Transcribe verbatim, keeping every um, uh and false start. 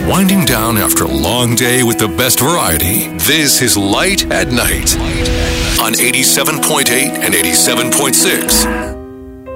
winding down after a long day with the best variety. This is Light at Night on eighty-seven point eight and eighty-seven point six.